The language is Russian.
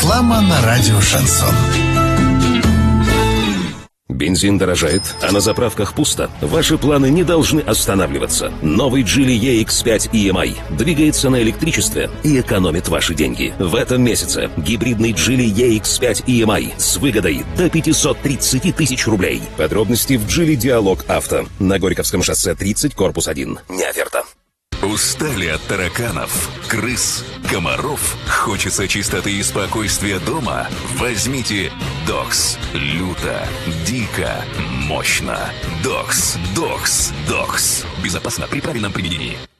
Реклама на радио «Шансон». Бензин дорожает, а на заправках пусто? Ваши планы не должны останавливаться. Новый Geely EX5 EMI двигается на электричестве и экономит ваши деньги. В этом месяце гибридный Geely EX5 EMI с выгодой до 530 тысяч рублей. Подробности в Geely Диалог Авто на Горьковском шоссе 30, корпус 1. Неоферта. Устали от тараканов, крыс, комаров? Хочется чистоты и спокойствия дома? Возьмите Докс. Люто, дико, мощно. Докс. Безопасно при правильном применении.